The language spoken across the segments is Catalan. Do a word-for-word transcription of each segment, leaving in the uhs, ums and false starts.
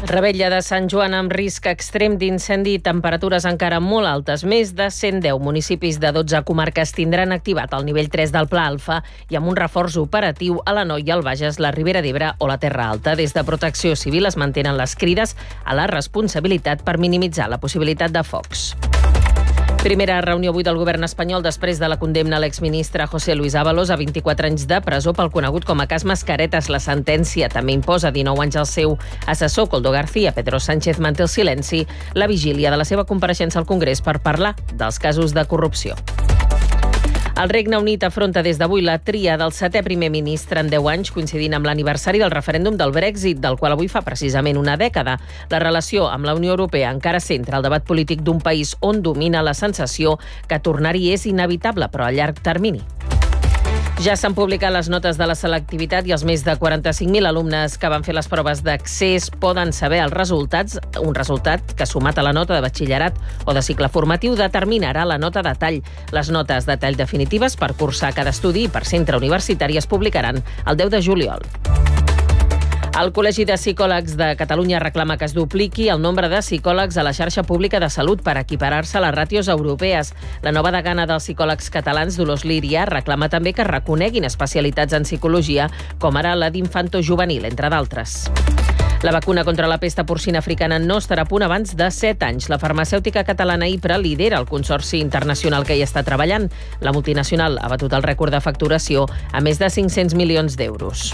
Revetlla de Sant Joan amb risc extrem d'incendi i temperatures encara molt altes. Més de cent deu municipis de dotze comarques tindran activat el nivell tres del Pla Alfa i amb un reforç operatiu a l'Anoia, el Bages, la Ribera d'Ebre o la Terra Alta. Des de Protecció Civil es mantenen les crides a la responsabilitat per minimitzar la possibilitat de focs. Primera reunió avui del govern espanyol després de la condemna a l'exministre José Luis Ábalos a vint-i-quatre anys de presó pel conegut com a cas Mascaretes. La sentència també imposa dinou anys al seu assessor Koldo García. Pedro Sánchez manté el silenci la vigília de la seva compareixença al Congrés per parlar dels casos de corrupció. El Regne Unit afronta des d'avui la tria del setè primer ministre en deu anys, coincidint amb l'aniversari del referèndum del Brexit, del qual avui fa precisament una dècada. La relació amb la Unió Europea encara centra el debat polític d'un país on domina la sensació que tornar-hi és inevitable, però a llarg termini. Ja s'han publicat les notes de la selectivitat i els més de quaranta-cinc mil alumnes que van fer les proves d'accés poden saber els resultats, un resultat que sumat a la nota de batxillerat o de cicle formatiu determinarà la nota de tall. Les notes de tall definitives per cursar cada estudi i per centre universitari es publicaran el deu de juliol. El Col·legi de Psicòlegs de Catalunya reclama que es dupliqui el nombre de psicòlegs a la xarxa pública de salut per equiparar-se a les ràtios europees. La nova degana dels psicòlegs catalans, Dolors Líria, reclama també que es reconeguin especialitats en psicologia, com ara la d'infantojuvenil, entre d'altres. La vacuna contra la pesta porcina africana no estarà a punt abans de set anys. La farmacèutica catalana IPRA lidera el consorci internacional que hi està treballant. La multinacional ha batut el rècord de facturació a més de cinc-cents milions d'euros.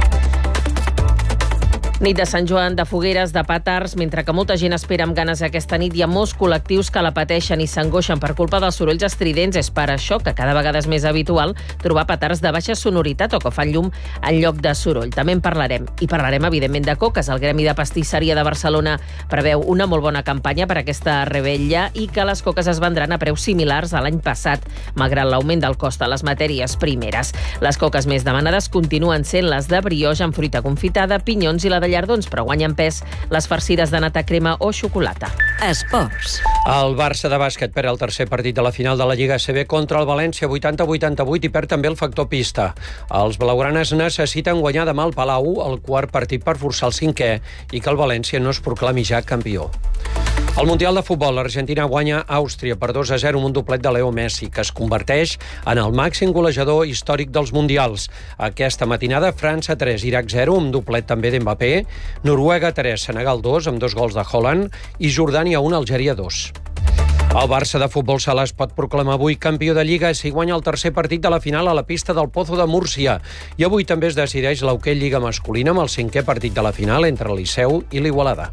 Nit de Sant Joan, de fogueres, de petards. Mentre que molta gent espera amb ganes aquesta nit, hi ha molts col·lectius que la pateixen i s'angoixen per culpa dels sorolls estridents. És per això que cada vegada és més habitual trobar petards de baixa sonoritat o que fan llum en lloc de soroll. També en parlarem. I parlarem, evidentment, de coques. El Gremi de Pastisseria de Barcelona preveu una molt bona campanya per aquesta revetlla i que les coques es vendran a preus similars a l'any passat, malgrat l'augment del cost de les matèries primeres. Les coques més demanades continuen sent les de brioix amb fruita confitada, pinyons i la de llardons, però guanyen pes les farcides de nata, crema o xocolata. Esports. El Barça de bàsquet perd el tercer partit de la final de la Lliga A C B contra el València vuitanta a vuitanta-vuit i perd també el factor pista. Els blaugranes necessiten guanyar demà al Palau el quart partit per forçar el cinquè i que el València no es proclami ja campió. Al Mundial de Futbol, l'Argentina guanya Àustria per dos a zero amb un doblet de Leo Messi, que es converteix en el màxim golejador històric dels Mundials. Aquesta matinada, França tres, Iraq zero, amb doblet també d'Mbappé, Noruega tres, Senegal dos, amb dos gols de Haaland, i Jordània un, Algèria dos. El Barça de futbol sala es pot proclamar avui campió de Lliga si guanya el tercer partit de la final a la pista del Pozo de Múrcia. I avui també es decideix l'hoquei Lliga masculina amb el cinquè partit de la final entre el Liceu i l'Igualada.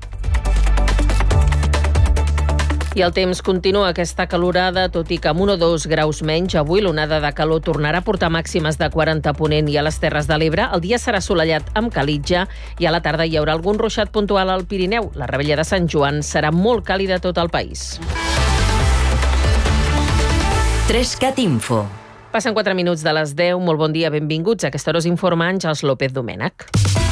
I el temps continua aquesta calorada, tot i que amb un o dos graus menys. Avui l'onada de calor tornarà a portar màximes de quaranta a Ponent i a les Terres de l'Ebre. El dia serà assolellat amb calitja i a la tarda hi haurà algun ruixat puntual al Pirineu. La revetlla de Sant Joan serà molt càlida a tot el país. Trescat Info. Passen quatre minuts de les deu. Molt bon dia, benvinguts. A aquesta hora us informa Àngels López Domènech.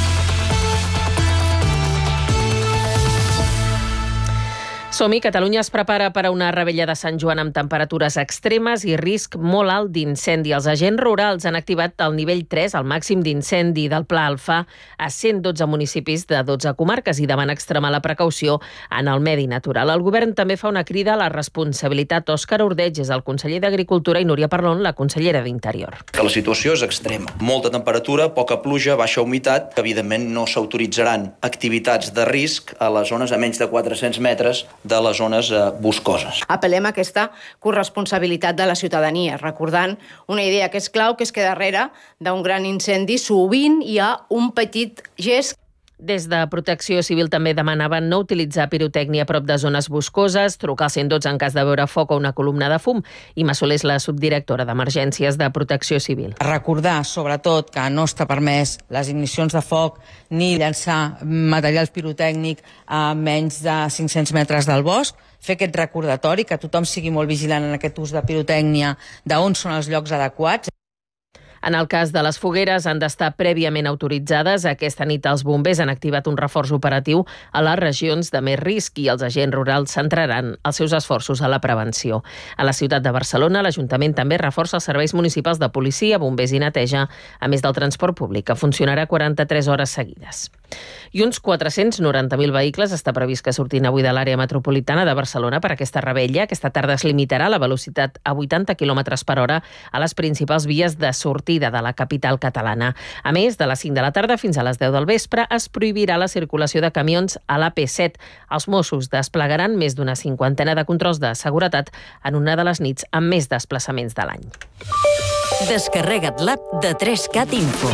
Som-hi, Catalunya es prepara per a una revetlla de Sant Joan amb temperatures extremes i risc molt alt d'incendi. Els agents rurals han activat el nivell tres, el màxim d'incendi del Pla Alfa, a cent dotze municipis de dotze comarques i demana extremar la precaució en el medi natural. El govern també fa una crida a la responsabilitat. Òscar Ordeig és el conseller d'Agricultura i Núria Parlon, la consellera d'Interior. Que la situació és extrema. Molta temperatura, poca pluja, baixa humitat, que evidentment no s'autoritzaran activitats de risc a les zones a menys de quatre-cents metres de les zones eh, boscoses. Apel·lem a aquesta corresponsabilitat de la ciutadania, recordant una idea que és clau, que és que darrere d'un gran incendi sovint hi ha un petit gest. Des de Protecció Civil també demanaven no utilitzar pirotècnia a prop de zones boscoses, trucar al cent dotze en cas de veure foc o una columna de fum. Imma Soler és la subdirectora d'Emergències de Protecció Civil. Recordar, sobretot, que no està permès les ignicions de foc ni llançar material pirotècnic a menys de cinc-cents metres del bosc, fer aquest recordatori, que tothom sigui molt vigilant en aquest ús de pirotècnia, d'on són els llocs adequats. En el cas de les fogueres, han d'estar prèviament autoritzades. Aquesta nit els bombers han activat un reforç operatiu a les regions de més risc i els agents rurals centraran els seus esforços a la prevenció. A la ciutat de Barcelona, l'Ajuntament també reforça els serveis municipals de policia, bombers i neteja, a més del transport públic, que funcionarà quaranta-tres hores seguides. I uns quatre-cents noranta mil vehicles està previst que surtin avui de l'àrea metropolitana de Barcelona per aquesta rebella. Aquesta tarda es limitarà la velocitat a vuitanta quilòmetres per hora a les principals vies de sortida de la capital catalana. A més, de les cinc de la tarda fins a les deu del vespre es prohibirà la circulació de camions a l'A P set. Els Mossos desplegaran més d'una cinquantena de controls de seguretat en una de les nits amb més desplaçaments de l'any. Descarrega't l'app de tres cat Info.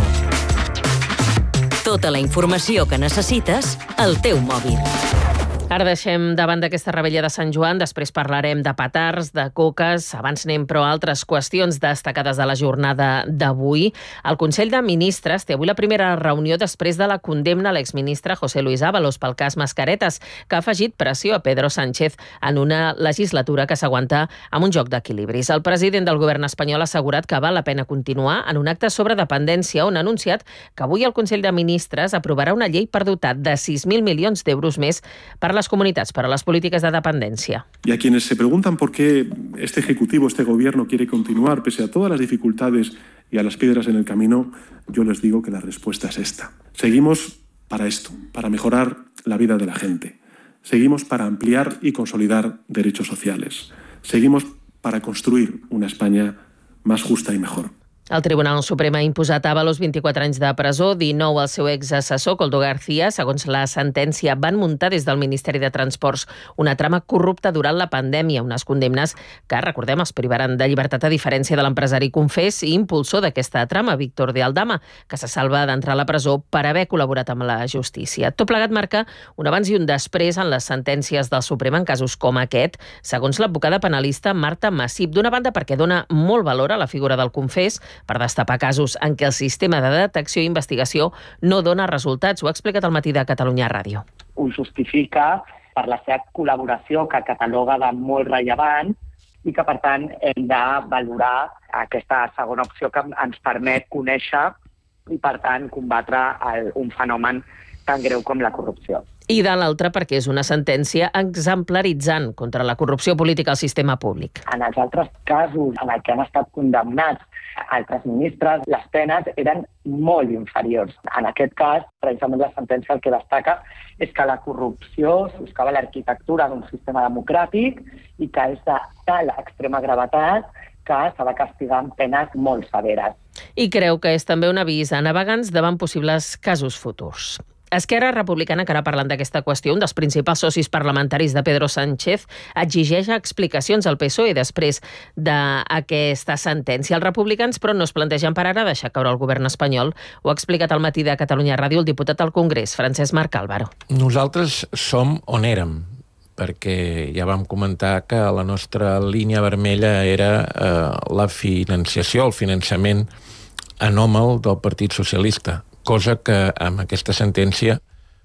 Tota la informació que necessites al teu mòbil. Ara deixem davant d'aquesta rebella de Sant Joan, després parlarem de petards, de coques, abans anem però a altres qüestions destacades de la jornada d'avui. El Consell de Ministres té avui la primera reunió després de la condemna a l'exministre José Luis Ábalos pel cas Mascaretes, que ha afegit pressió a Pedro Sánchez en una legislatura que s'aguanta amb un joc d'equilibris. El president del govern espanyol ha assegurat que val la pena continuar en un acte sobre dependència on ha anunciat que avui el Consell de Ministres aprovarà una llei per dotar de sis mil milions d'euros més per les comunitats para las políticas de dependencia. Y a quienes se preguntan por qué este Ejecutivo, este Gobierno quiere continuar pese a todas las dificultades y a las piedras en el camino, yo les digo que la respuesta es esta. Seguimos para esto, para mejorar la vida de la gente. Seguimos para ampliar y consolidar derechos sociales. Seguimos para construir una España más justa y mejor. El Tribunal Suprem ha imposat a Ábalos vint-i-quatre anys de presó, dinou al seu exassessor, Koldo García. Segons la sentència, van muntar des del Ministeri de Transports una trama corrupta durant la pandèmia, unes condemnes que, recordem, els privaran de llibertat a diferència de l'empresari confés i impulsor d'aquesta trama, Víctor de Aldama, que se salva d'entrar a la presó per haver col·laborat amb la justícia. Tot plegat marca un abans i un després en les sentències del Suprem en casos com aquest, segons l'advocada penalista Marta Massip. D'una banda, perquè dona molt valor a la figura del confés, per destapar casos en què el sistema de detecció i investigació no dona resultats. Ho ha explicat al matí de Catalunya Ràdio. Ho justifica per la seva col·laboració, que cataloga de molt rellevant, i que, per tant, hem de valorar aquesta segona opció que ens permet conèixer i, per tant, combatre el, un fenomen tan greu com la corrupció. I de l'altra perquè és una sentència exemplaritzant contra la corrupció política al sistema públic. En els altres casos en els que han estat condemnats altres ministres, les penes eren molt inferiors. En aquest cas, precisament la sentència el que destaca és que la corrupció soscava l'arquitectura d'un sistema democràtic i que és de tal extrema gravetat que s'ha de castigar amb penes molt severes. I creu que és també un avís a navegants davant possibles casos futurs. Esquerra Republicana, que ara parlant d'aquesta qüestió, un dels principals socis parlamentaris de Pedro Sánchez, exigeix explicacions al P S O E després d'aquesta sentència. Els republicans, però, no es plantegen per ara deixar caure el govern espanyol. Ho ha explicat al matí de Catalunya Ràdio el diputat al Congrés, Francesc Marc Álvaro. Nosaltres som on érem, perquè ja vam comentar que la nostra línia vermella era eh, la financiació, el finançament anòmal del Partit Socialista, cosa que amb aquesta sentència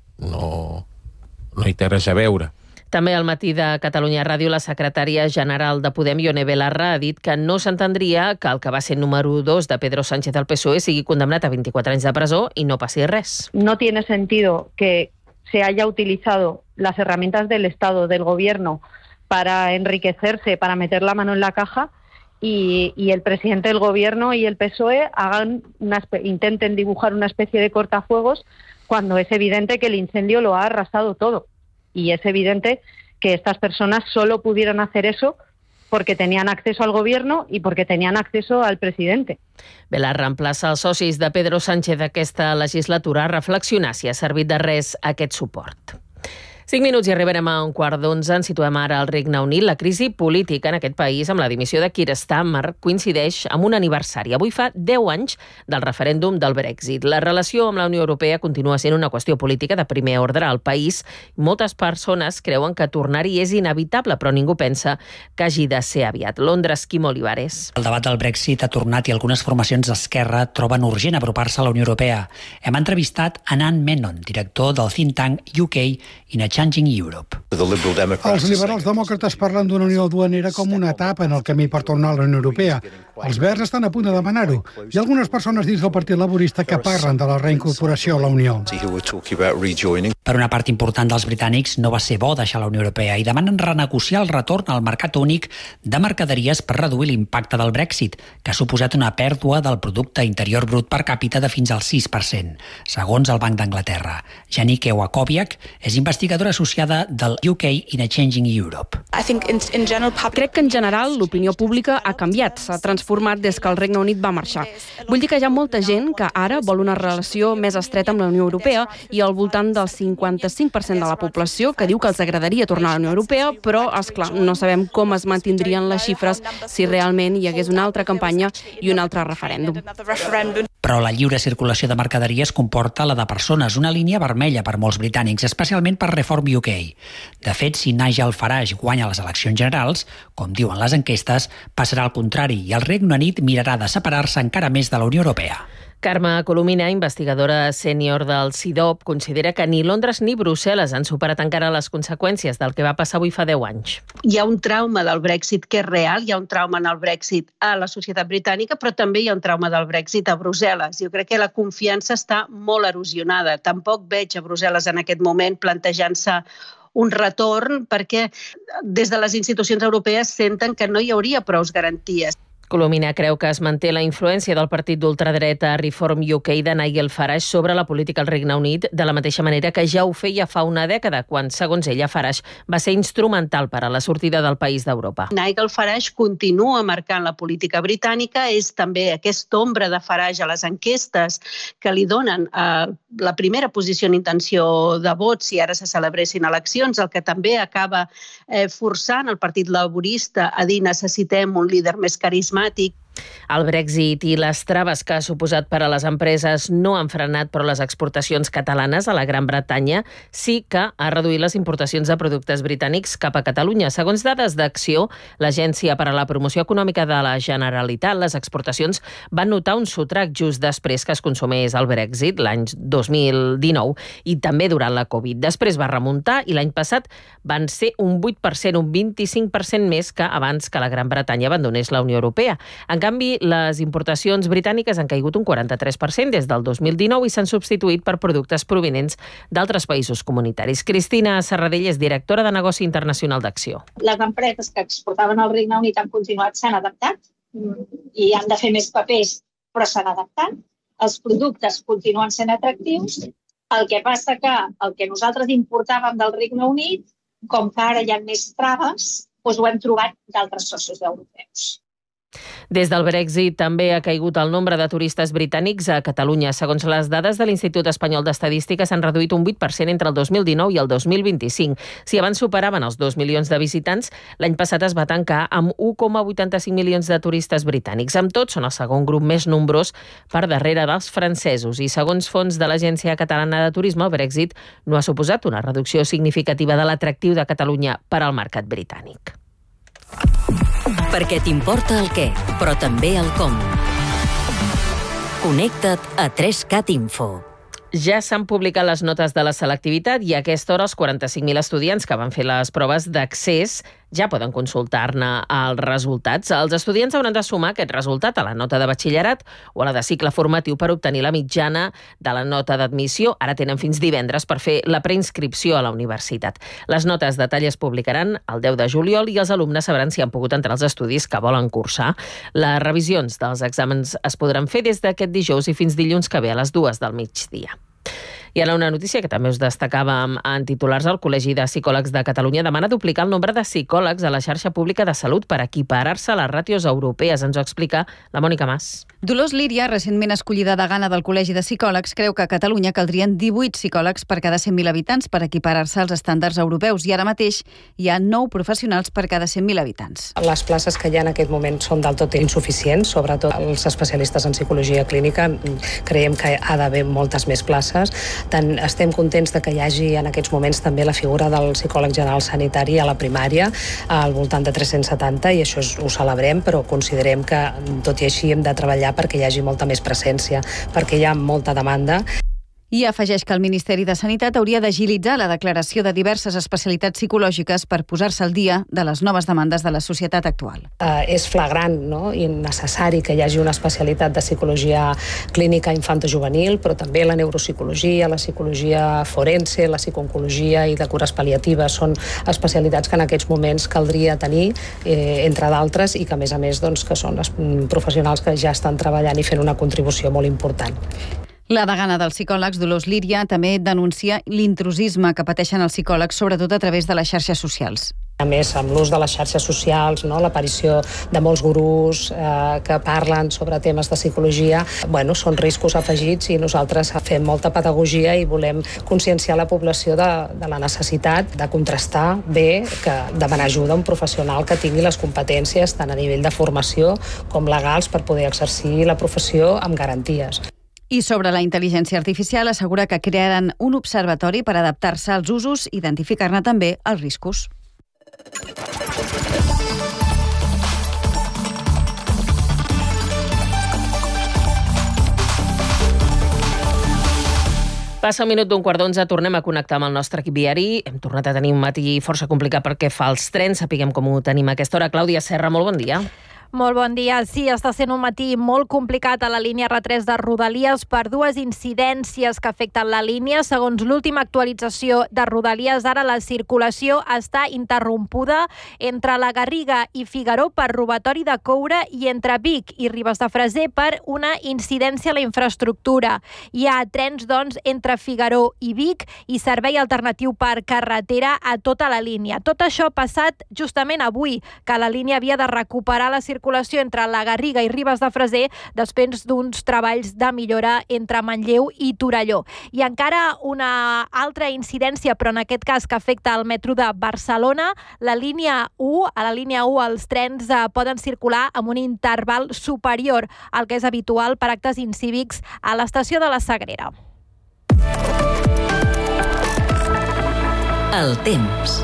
no, no hi té res a veure. També al matí de Catalunya Ràdio, la secretària general de Podem, Ione Belarra, ha dit que no s'entendria que el que va ser número dos de Pedro Sánchez al P S O E sigui condemnat a vint-i-quatre anys de presó i no passi res. No tiene sentido que se haya utilizado las herramientas del Estado, del Gobierno, para enriquecerse, para meter la mano en la caja, Y, y el presidente del Gobierno y el P S O E hagan una, intenten dibujar una especie de cortafuegos cuando es evidente que el incendio lo ha arrasado todo. Y es evidente que estas personas solo pudieron hacer eso porque tenían acceso al Gobierno y porque tenían acceso al presidente. Belarra emplaça els socis de Pedro Sánchez d'aquesta legislatura a reflexionar si ha servit de res aquest suport. Cinc minuts i arribarem a un quart d'onze. Ens situem ara al Regne Unit. La crisi política en aquest país, amb la dimissió de Keir Starmer, coincideix amb un aniversari. Avui fa deu anys del referèndum del Brexit. La relació amb la Unió Europea continua sent una qüestió política de primer ordre al país. Moltes persones creuen que tornar-hi és inevitable, però ningú pensa que hagi de ser aviat. Londres, Quim Olivares. El debat del Brexit ha tornat i algunes formacions d'esquerra troben urgent apropar-se a la Unió Europea. Hem entrevistat Anand Menon, director del think tank U K, i Nachal Changing Europe. Els liberals demòcrates parlen d'una unió duanera com una etapa en el camí per tornar a la Unió Europea. Els verds estan a punt de demanar-ho. Hi ha algunes persones dins del Partit Laborista que parlen de la reincorporació a la Unió. Per una part important dels britànics no va ser bo deixar la Unió Europea i demanen renegociar el retorn al mercat únic de mercaderies per reduir l'impacte del Brexit, que ha suposat una pèrdua del producte interior brut per càpita de fins al sis per cent, segons el Banc d'Anglaterra. Janike Wakowiak és investigadora associada del U K in a Changing Europe. Crec que en general l'opinió pública ha canviat, s'ha transformat des que el Regne Unit va marxar. Vull dir que hi ha molta gent que ara vol una relació més estreta amb la Unió Europea i al voltant del cinquanta-cinc per cent de la població que diu que els agradaria tornar a la Unió Europea, però, esclar, no sabem com es mantindrien les xifres si realment hi hagués una altra campanya i un altre referèndum. Però la lliure circulació de mercaderies comporta la de persones, una línia vermella per molts britànics, especialment per Reform U K. De fet, si Nigel Farage guanya les eleccions generals, com diuen les enquestes, passarà al contrari i el Regne Unit mirarà de separar-se encara més de la Unió Europea. Carme Colomina, investigadora sènior del C I D O P, considera que ni Londres ni Brussel·les han superat encara les conseqüències del que va passar avui fa deu anys. Hi ha un trauma del Brexit que és real, hi ha un trauma en el Brexit a la societat britànica, però també hi ha un trauma del Brexit a Brussel·les. Jo crec que la confiança està molt erosionada. Tampoc veig a Brussel·les en aquest moment plantejant-se un retorn perquè des de les institucions europees senten que no hi hauria prous garanties. Colomina creu que es manté la influència del partit d'ultradreta Reform U K de Nigel Farage sobre la política al Regne Unit de la mateixa manera que ja ho feia fa una dècada, quan, segons ella, Farage va ser instrumental per a la sortida del país d'Europa. Nigel Farage continua marcant la política britànica, és també aquesta ombra de Farage a les enquestes que li donen eh, la primera posició en intenció de vot si ara se celebressin eleccions, el que també acaba eh, forçant el Partit Laborista a dir necessitem un líder més carismàtic. El Brexit i les traves que ha suposat per a les empreses no han frenat, però les exportacions catalanes a la Gran Bretanya sí que ha reduït les importacions de productes britànics cap a Catalunya. Segons dades d'Acció, l'Agència per a la Promoció Econòmica de la Generalitat, les exportacions van notar un sotrac just després que es consumés el Brexit, l'any dos mil dinou, i també durant la Covid. Després va remuntar i l'any passat van ser un vuit per cent, un vint-i-cinc per cent més que abans que la Gran Bretanya abandonés la Unió Europea. En canvi, les importacions britàniques han caigut un quaranta-tres per cent des del dos mil dinou i s'han substituït per productes provinents d'altres països comunitaris. Cristina Serradell és directora de Negoci Internacional d'Acció. Les empreses que exportaven al Regne Unit han continuat, s'han adaptat i han de fer més papers, però s'han adaptat. Els productes continuen sent atractius. El que passa que el que nosaltres importàvem del Regne Unit, com que ara hi ha més traves, doncs ho hem trobat d'altres socis europeus. Des del Brexit també ha caigut el nombre de turistes britànics a Catalunya. Segons les dades de l'Institut Espanyol d'Estadística, s'han reduït un vuit per cent entre el dos mil dinou i el dos mil vint-i-cinc. Si abans superaven els dos milions de visitants, l'any passat es va tancar amb un coma vuitanta-cinc milions de turistes britànics. Amb tot, són el segon grup més nombrós per darrere dels francesos. I segons fons de l'Agència Catalana de Turisme, el Brexit no ha suposat una reducció significativa de l'atractiu de Catalunya per al mercat britànic. Perquè t'importa el què, però també el com. Connecta't a tres cat Info. Ja s'han publicat les notes de la selectivitat i a aquesta hora els quaranta-cinc mil estudiants que van fer les proves d'accés ja poden consultar-ne els resultats. Els estudiants hauran de sumar aquest resultat a la nota de batxillerat o a la de cicle formatiu per obtenir la mitjana de la nota d'admissió. Ara tenen fins divendres per fer la preinscripció a la universitat. Les notes de tall es publicaran el deu de juliol i els alumnes sabran si han pogut entrar als estudis que volen cursar. Les revisions dels exàmens es podran fer des d'aquest dijous i fins dilluns que ve a les dues del migdia. I ara una notícia que també us destacàvem en titulars. El Col·legi de Psicòlegs de Catalunya demana duplicar el nombre de psicòlegs a la xarxa pública de salut per equiparar-se a les ràtios europees. Ens ho explica la Mònica Mas. Dolors Líria, recentment escollida degana del Col·legi de Psicòlegs, creu que a Catalunya caldrien divuit psicòlegs per cada cent mil habitants per equiparar-se als estàndards europeus i ara mateix hi ha nou professionals per cada cent mil habitants. Les places que hi ha en aquest moment són del tot insuficients, sobretot els especialistes en psicologia clínica. Creiem que ha d'haver moltes més places. Tant estem contents de que hi hagi en aquests moments també la figura del psicòleg general sanitari a la primària, al voltant de tres-cents setanta, i això ho celebrem, però considerem que tot i així hem de treballar perquè hi hagi molta més presència, perquè hi ha molta demanda. I afegeix que el Ministeri de Sanitat hauria d'agilitzar la declaració de diverses especialitats psicològiques per posar-se al dia de les noves demandes de la societat actual. Uh, és flagrant, no?, i necessari que hi hagi una especialitat de psicologia clínica infantojuvenil, però també la neuropsicologia, la psicologia forense, la psicooncologia i de cures pal·liatives són especialitats que en aquests moments caldria tenir, eh, entre d'altres, i que a més a més doncs, que són les professionals que ja estan treballant i fent una contribució molt important. La degana dels psicòlegs, Dolors Líria, també denuncia l'intrusisme que pateixen els psicòlegs, sobretot a través de les xarxes socials. A més, amb l'ús de les xarxes socials, no, l'aparició de molts gurús eh, que parlen sobre temes de psicologia, bueno, són riscos afegits i nosaltres fem molta pedagogia i volem conscienciar la població de, de la necessitat de contrastar bé, que demanar ajuda a un professional que tingui les competències tant a nivell de formació com legals per poder exercir la professió amb garanties. I sobre la intel·ligència artificial assegura que crearan un observatori per adaptar-se als usos i identificar-ne també els riscos. Passa un minut d'un quart d'onze, tornem a connectar amb el nostre equip viari. Hem tornat a tenir un matí força complicat perquè fa els trens. Sapiguem com ho tenim a aquesta hora. Clàudia Serra, molt bon dia. Molt bon dia. Sí, està sent un matí molt complicat a la línia erre tres de Rodalies per dues incidències que afecten la línia. Segons l'última actualització de Rodalies, ara la circulació està interrompuda entre la Garriga i Figaró per robatori de coure i entre Vic i Ribes de Freser per una incidència a la infraestructura. Hi ha trens, doncs, entre Figaró i Vic i servei alternatiu per carretera a tota la línia. Tot això ha passat justament avui, que la línia havia de recuperar la circulació circulació entre la Garriga i Ribes de Freser després d'uns treballs de millora entre Manlleu i Torelló. I encara una altra incidència, però en aquest cas que afecta el metro de Barcelona, la línia u, a la línia u els trens eh, poden circular amb un interval superior al que és habitual per actes incívics a l'estació de la Sagrera. El temps.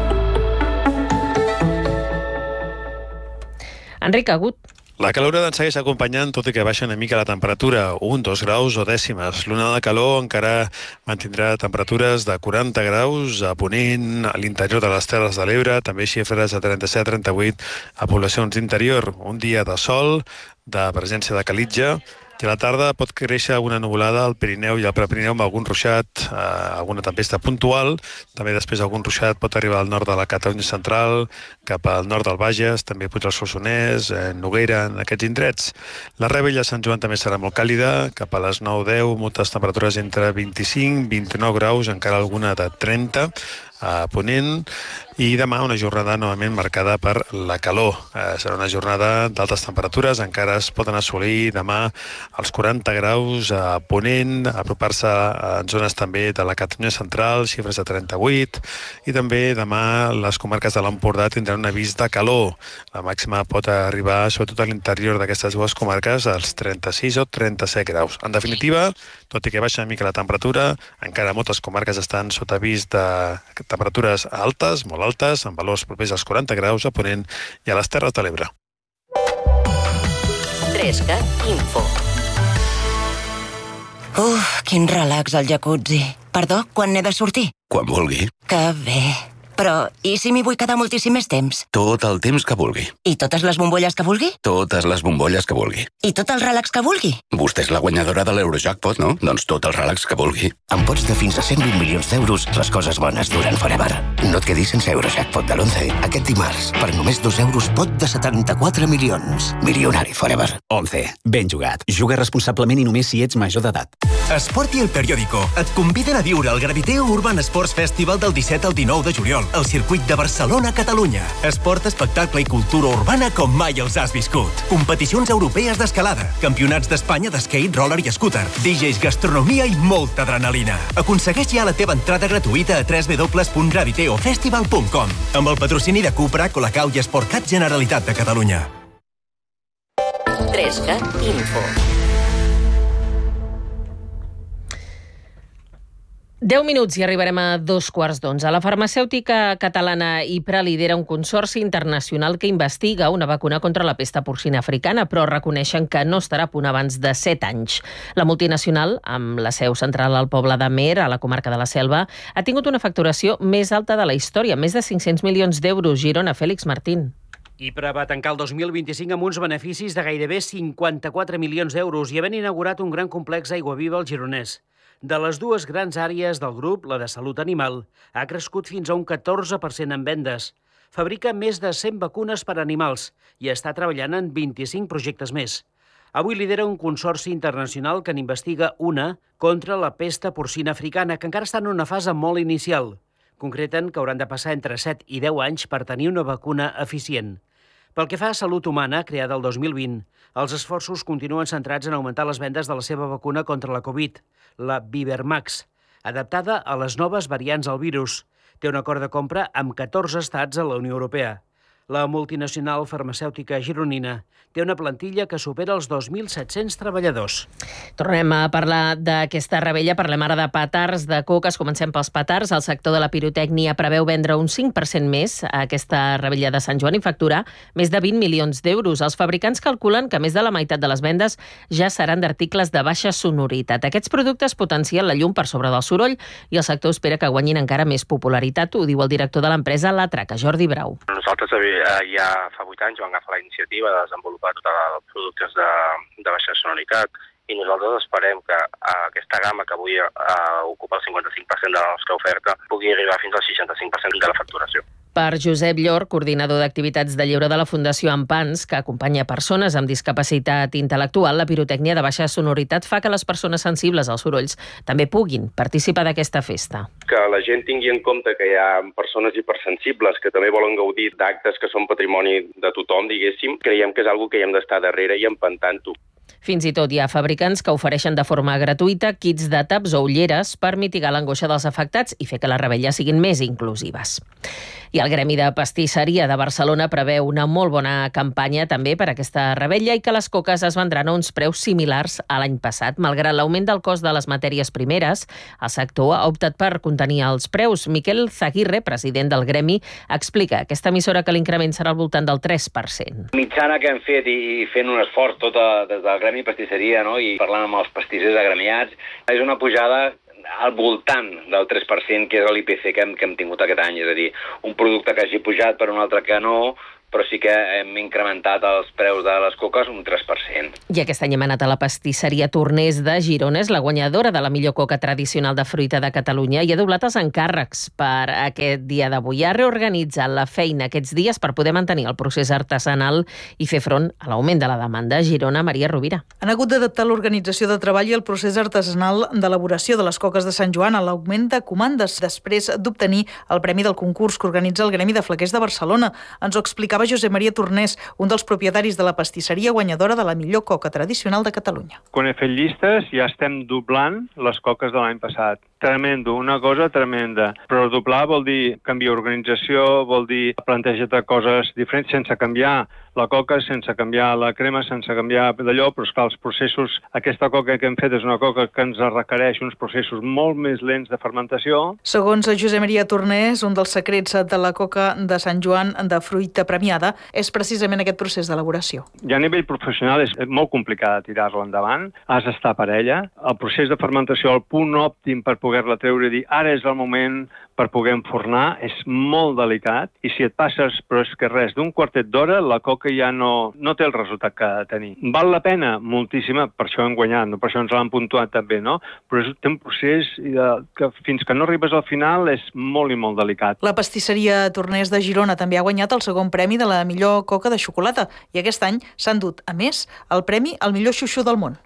Enric Agut. La calorada ens segueix acompanyant, tot i que baixa una mica la temperatura, un, dos graus o dècimes. L'onada de calor encara mantindrà temperatures de quaranta graus a Ponent, a l'interior de les Terres de l'Ebre, també xifres de trenta-set a trenta-vuit a poblacions d'interior. Un dia de sol, de presència de calitja, i a la tarda pot créixer alguna nuvolada al Pirineu i al Prepirineu amb algun ruixat, eh, alguna tempesta puntual. També després algun ruixat pot arribar al nord de la Catalunya central, cap al nord del Bages, també pujar al Solsonès, eh, Noguera, en aquests indrets. La Rèbella de Sant Joan també serà molt càlida, cap a les nou deu, moltes temperatures entre vint-i-cinc i vint-i-nou graus, encara alguna de trenta a Ponent, i demà una jornada novament marcada per la calor. Eh, serà una jornada d'altes temperatures, encara es poden assolir demà els quaranta graus a Ponent, apropar-se en zones també de la Catalunya central, xifres de trenta-vuit, i també demà les comarques de l'Empordà tindran un avís de calor. La màxima pot arribar, sobretot a l'interior d'aquestes dues comarques, als trenta-sis o trenta-set graus. En definitiva, tot i que baixa una mica la temperatura, encara moltes comarques estan sota avís de temperatures altes, molt altes, amb valors propers als quaranta graus a Ponent i a les Terres de l'Ebre. trescat Info. Uf, quin relax al jacuzzi. Perdó, quan n'he de sortir? Quan vulgui. Que bé. Però, i si m'hi vull quedar moltíssim més temps? Tot el temps que vulgui. I totes les bombolles que vulgui? Totes les bombolles que vulgui. I tot el relax que vulgui? Vostè és la guanyadora de l'Eurojackpot, no? Doncs tot el relax que vulgui. Amb pots de fins a cent vint milions d'euros, les coses bones duren forever. No et quedis sense Eurojackpot de l'onze. Aquest dimarts, per només dos euros, pot de setanta-quatre milions. Milionari forever. once. Ben jugat. Juga responsablement i només si ets major d'edat. Esport i El Periódico et conviden a viure el Graviteo Urban Sports Festival del disset al dinou de juliol al circuit de Barcelona, Catalunya. Esport, espectacle i cultura urbana com mai els has viscut. Competicions europees d'escalada, campionats d'Espanya d'skate, roller i scooter, D Js, gastronomia i molta adrenalina. Aconsegueix ja la teva entrada gratuïta a w w w punt graviteo festival punt com amb el patrocini de Cupra, Colacau i Esportcat Generalitat de Catalunya. trescat Info. deu minuts i arribarem a dos quarts d'onze. La farmacèutica catalana Ipra lidera un consorci internacional que investiga una vacuna contra la pesta porcina africana, però reconeixen que no estarà a punt abans de set anys. La multinacional, amb la seu central al poble d'Amer, a la comarca de la Selva, ha tingut una facturació més alta de la història, més de cinc-cents milions d'euros. Girona, Fèlix Martín. Ipra va tancar el dos mil vint-i-cinc amb uns beneficis de gairebé cinquanta-quatre milions d'euros i havent inaugurat un gran complex Aiguaviva al Gironès. De les dues grans àrees del grup, la de salut animal, ha crescut fins a un catorze per cent en vendes. Fabrica més de cent vacunes per a animals i està treballant en vint-i-cinc projectes més. Avui lidera un consorci internacional que n'investiga una contra la pesta porcina africana, que encara està en una fase molt inicial. Concreten que hauran de passar entre set i deu anys per tenir una vacuna eficient. Pel que fa a salut humana, creada el dos mil vint, els esforços continuen centrats en augmentar les vendes de la seva vacuna contra la Covid, la Vivermax, adaptada a les noves variants del virus. Té un acord de compra amb catorze estats a la Unió Europea. La multinacional farmacèutica gironina té una plantilla que supera els dos mil set-cents treballadors. Tornem a parlar d'aquesta rebella. Parlem ara de petards, de coques. Comencem pels petards. El sector de la pirotècnia preveu vendre un cinc per cent més a aquesta rebella de Sant Joan i facturar més de vint milions d'euros. Els fabricants calculen que més de la meitat de les vendes ja seran d'articles de baixa sonoritat. Aquests productes potencien la llum per sobre del soroll i el sector espera que guanyin encara més popularitat. Ho diu el director de l'empresa La Traca, Jordi Brau. Nosaltres ja fa vuit anys vam agafar la iniciativa de desenvolupar tots els productes de, de baixa sonoritat i nosaltres esperem que aquesta gamma que avui uh, ocupa el cinquanta-cinc per cent de la nostra oferta pugui arribar fins al seixanta-cinc per cent de la facturació. Per Josep Llor, coordinador d'activitats de lleure de la Fundació Ampans, que acompanya persones amb discapacitat intel·lectual, la pirotècnia de baixa sonoritat fa que les persones sensibles als sorolls també puguin participar d'aquesta festa. Que la gent tingui en compte que hi ha persones hipersensibles que també volen gaudir d'actes que són patrimoni de tothom, diguéssim, creiem que és algo que hi hem d'estar darrere i empantant-ho. Fins i tot hi ha fabricants que ofereixen de forma gratuïta kits de taps o ulleres per mitigar l'angoixa dels afectats i fer que les rebelles siguin més inclusives. I el Gremi de Pastisseria de Barcelona preveu una molt bona campanya també per aquesta rebella i que les coques es vendran a uns preus similars a l'any passat. Malgrat l'augment del cost de les matèries primeres, el sector ha optat per contenir els preus. Miquel Zaguirre, president del Gremi, explica a aquesta emissora que l'increment serà al voltant del tres per cent. Mitjana que hem fet i fent un esforç tot a, des del Gremi Pastisseria, no? I parlant amb els pastissers agremiats, és una pujada al voltant del tres per cent, que és l'I P C que hem, que hem tingut aquest any. És a dir, un producte que hagi pujat per un altre que no, però sí que hem incrementat els preus de les coques un tres per cent. I aquest any hem anat a la pastisseria Tornés de Girona, és la guanyadora de la millor coca tradicional de fruita de Catalunya i ha doblat els encàrrecs per aquest dia d'avui. Ha reorganitzat la feina aquests dies per poder mantenir el procés artesanal i fer front a l'augment de la demanda. Girona, Maria Rovira. Han hagut d'adaptar l'organització de treball i el procés artesanal d'elaboració de les coques de Sant Joan a l'augment de comandes després d'obtenir el premi del concurs que organitza el Gremi de Flaquers de Barcelona. Ens ho explicava Josep Maria Tornés, un dels propietaris de la pastisseria guanyadora de la millor coca tradicional de Catalunya. Quan he fet llistes ja estem doblant les coques de l'any passat. Tremendo, una cosa tremenda. Però doblar vol dir canviar organització, vol dir plantejar coses diferents sense canviar la coca, sense canviar la crema, sense canviar d'allò, però esclar, els processos, aquesta coca que hem fet és una coca que ens requereix uns processos molt més lents de fermentació. Segons Josep Maria Tornés, un dels secrets de la coca de Sant Joan de fruita premiada és precisament aquest procés d'elaboració. I a nivell professional és molt complicat tirar-la endavant, has d'estar per ella. El procés de fermentació, el punt òptim per poder-la treure i dir ara és el moment per poder enfornar, és molt delicat i si et passes, però és que res, d'un quartet d'hora la coca ja no, no té el resultat que ha de tenir. Val la pena? Moltíssima, per això hem guanyat, no? Per això ens l'han puntuat també, no? Però és un procés que fins que no arribes al final és molt i molt delicat. La pastisseria Tornés de Girona també ha guanyat el segon premi de la millor coca de xocolata i aquest any s'han dut, a més, el premi al millor xuxu del món.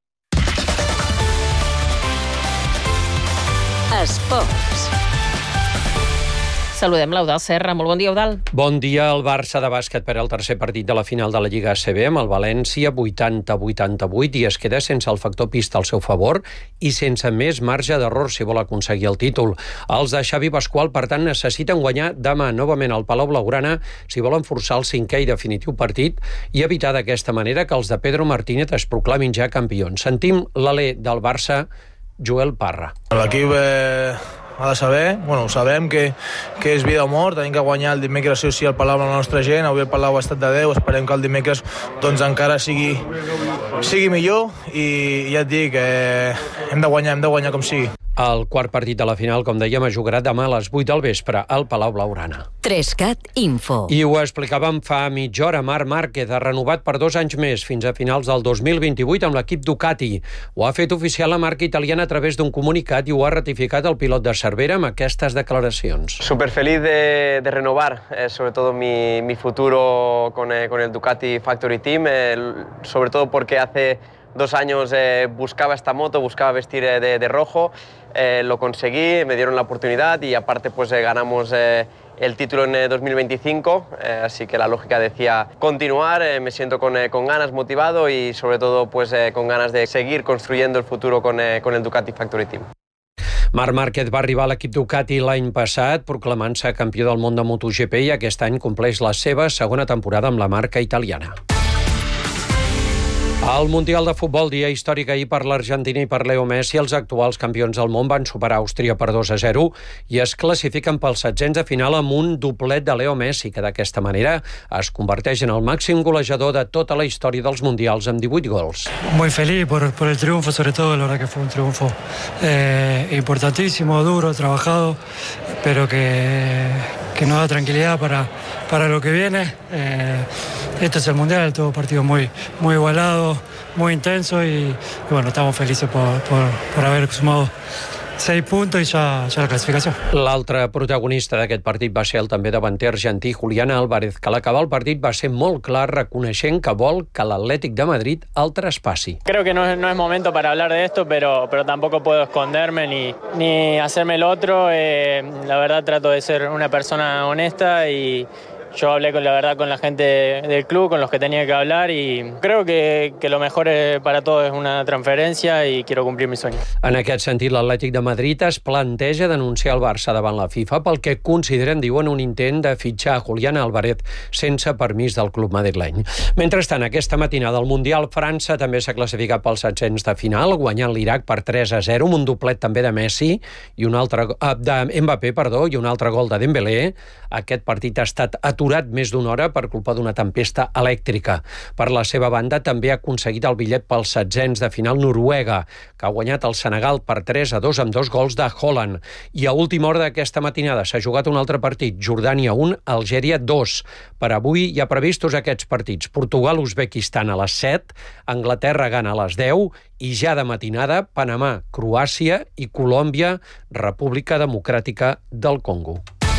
Esports. Saludem l'Eudald Serra. Molt bon dia, Eudald. Bon dia. El Barça de bàsquet per al tercer partit de la final de la Lliga A C B amb el València vuitanta a vuitanta-vuit i es queda sense el factor pista al seu favor i sense més marge d'error si vol aconseguir el títol. Els de Xavi Pasqual, per tant, necessiten guanyar demà novament al Palau Blaugrana si volen forçar el cinquè i definitiu partit i evitar d'aquesta manera que els de Pedro Martínez es proclamin ja campions. Sentim l'alè del Barça Joel Parra. L'equip eh, ha de saber, bueno, sabem que, que és vida o mort, tenim que guanyar el dimecres sí o sí al Palau amb la nostra gent, avui el Palau ha estat de deu, esperem que el dimecres doncs, encara sigui, sigui millor i ja et dic, eh, hem de guanyar, hem de guanyar com sigui. El quart partit de la final, com dèiem, es jugarà demà a les vuit del vespre al Palau Blaugrana. Trescat Info. I ho explicàvem fa mitja hora. Marc Márquez ha renovat per dos anys més, fins a finals del dos mil vint-i-vuit amb l'equip Ducati. Ho ha fet oficial la marca italiana a través d'un comunicat i ho ha ratificat el pilot de Cervera amb aquestes declaracions. Súper feliz de, de renovar, eh, sobre todo mi, mi futuro con, eh, con el Ducati Factory Team, eh, sobre todo porque hace dos años eh, buscaba esta moto, buscaba vestir eh, de, de rojo, eh, lo conseguí, me dieron la oportunidad y aparte pues eh, ganamos eh, el título en eh, dos mil veinticinco, eh, así que la lógica decía continuar, eh, me siento con, eh, con ganas, motivado y sobre todo pues eh, con ganas de seguir construyendo el futuro con, eh, con el Ducati Factory Team. Marc Márquez va arribar a l'equip Ducati l'any passat, proclamant-se campió del món de MotoGP i aquest any compleix la seva segona temporada amb la marca italiana. Al Mundial de Futbol, dia històric ahir per l'Argentina i per Leo Messi, els actuals campions del món van superar Àustria per dos a zero i es classifiquen pels setzents de final amb un doblet de Leo Messi, que d'aquesta manera es converteix en el màxim golejador de tota la història dels Mundials amb divuit gols. Muy feliz por, por el triunfo, sobre todo, la verdad que fue un triunfo eh, importantísimo, duro, trabajado, pero que, que nos da tranquilidad para, para lo que viene. Eh, Esto es el Mundial, todo partido muy, muy igualado, muy intenso y, y bueno, estamos felices por, por, por haber sumado seis puntos i ja, ja la classificació. L'altre protagonista d'aquest partit va ser el també davanter argentí Julián Álvarez, que a l'acabar el partit va ser molt clar reconeixent que vol que l'Atlètic de Madrid el traspassi. Creo que no es, no es momento para hablar de esto, pero, pero tampoco puedo esconderme ni, ni hacerme el otro. Eh, la verdad trato de ser una persona honesta y yo hablé con la verdad con la gente del club, con los que tenía que hablar y creo que, que lo mejor para todos es una transferencia y quiero cumplir mi sueño. En aquest sentit, l'Atlètic de Madrid es planteja denunciar el Barça davant la FIFA pel que consideren, diuen, un intent de fitxar Julián Álvarez sense permís del club madrileny. Mentrestant, aquesta matinada al Mundial, França també s'ha classificat pels setzents de final, guanyant l'Iraq per tres a zero, amb un doblet també de Messi i un altre de Mbappé, perdó, i un altre gol de Dembélé. Aquest partit ha estat aturat més d'una hora per culpa d'una tempesta elèctrica. Per la seva banda, també ha aconseguit el bitllet pels setzents de final Noruega, que ha guanyat el Senegal per tres a dos amb dos gols de Haaland. I a última hora d'aquesta matinada s'ha jugat un altre partit, Jordània un, Algèria dos. Per avui hi ha previstos aquests partits: Portugal-Uzbekistan a les set, Anglaterra-Ghana a les deu i ja de matinada Panamà, Croàcia i Colòmbia, República Democràtica del Congo.